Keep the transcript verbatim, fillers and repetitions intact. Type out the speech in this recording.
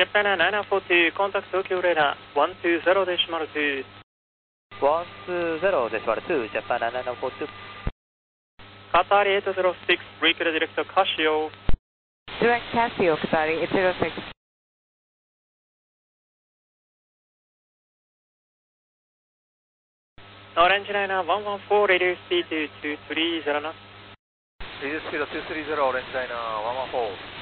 Japan nine four two, contact Tokyo radar one two zero decimal two. one two zero decimal two, Japan nine four two. Qatar eight zero six, Breaker Direct Casio. Direct Casio, Qatar eight zero six. Orange Liner one one four, radio speed two three zero knots. Radio speed two three zero, Orange Liner one one four.